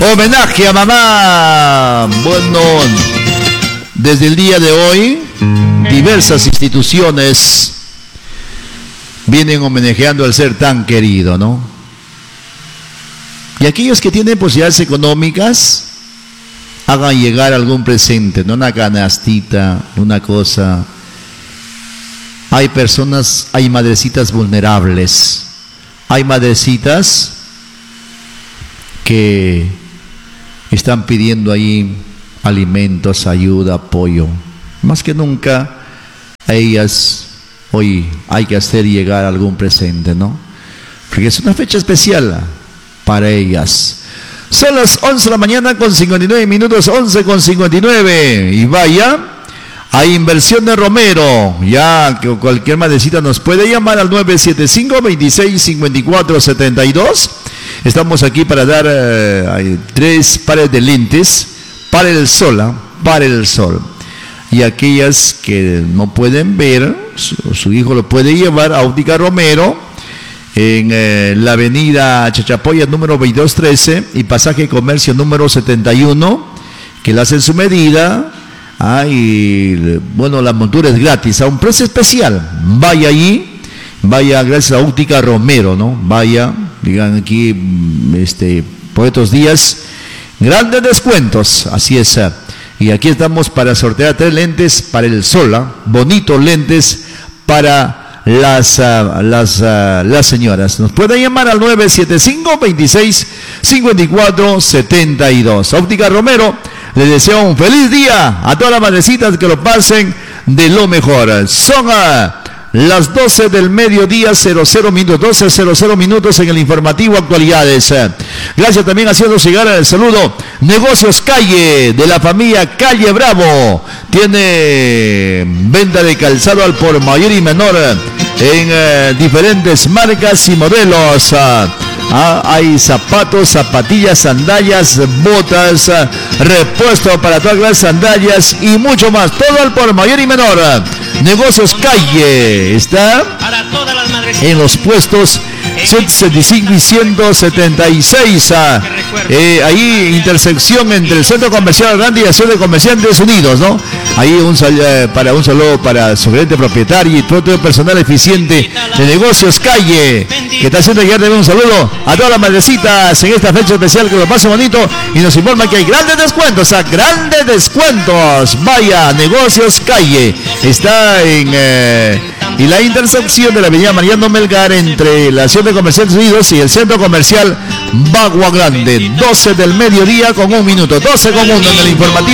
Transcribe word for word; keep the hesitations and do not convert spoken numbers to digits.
Homenaje a mamá. Bueno, desde el día de hoy, diversas instituciones vienen homenajeando al ser tan querido, ¿no? Y aquellos que tienen posibilidades económicas, hagan llegar algún presente, no una canastita, una cosa. Hay personas, hay madrecitas vulnerables, hay madrecitas que están pidiendo ahí alimentos, ayuda, apoyo. Más que nunca a ellas hoy hay que hacer llegar algún presente, ¿no? Porque es una fecha especial para ellas. Son las once de la mañana con cincuenta y nueve minutos, once con cincuenta y nueve. Y vaya, hay inversión de Romero. Ya que cualquier madrecita nos puede llamar al nueve siete cinco, veintiséis, cincuenta y cuatro, setenta y dos. Estamos aquí para dar eh, tres pares de lentes para el sol, ¿eh? para el sol. Y aquellas que no pueden ver, su, su hijo lo puede llevar a Óptica Romero en eh, la avenida Chachapoyas número veintidós trece y pasaje comercio número setenta y uno, que le hacen su medida. Ah, y bueno, la montura es gratis, a un precio especial. Vaya allí, vaya gracias a Óptica Romero, ¿no? Vaya, digan aquí, este, por estos días, grandes descuentos, así es. Y aquí estamos para sortear tres lentes para el sol, ¿eh? Bonitos lentes para las, uh, las, uh, las señoras. Nos pueden llamar al nueve siete cinco, veintiséis, cincuenta y cuatro, setenta y dos. Óptica Romero, les deseo un feliz día a todas las madrecitas, que lo pasen de lo mejor. Son uh, las doce del mediodía, cero cero minutos, doce cero cero minutos en el informativo Actualidades. Gracias también haciendo llegar el saludo Negocios Calle, de la familia Calle Bravo. Tiene venta de calzado al por mayor y menor en eh, diferentes marcas y modelos. Ah, hay zapatos, zapatillas, sandalias, botas, ah, repuesto para todas las sandalias y mucho más. Todo al por mayor y menor. Negocios Calle está en los puestos ciento setenta y cinco y ciento setenta y seis. Ah, eh, ahí intersección entre el Centro Comercial Grande y el Centro de Comerciantes Unidos, ¿no? Ahí un sal, eh, para un saludo para su gerente propietario y todo el personal eficiente de Negocios Calle, que está haciendo llegar también un saludo a todas las madrecitas en esta fecha especial, que lo pasen bonito, y nos informa que hay grandes descuentos, a grandes descuentos. Vaya, Negocios Calle está en eh, y la intersección de la avenida Mariano Melgar entre la Centro de Comerciantes Unidos y el Centro Comercial Bagua Grande. Doce del mediodía con un minuto, doce con uno en el informativo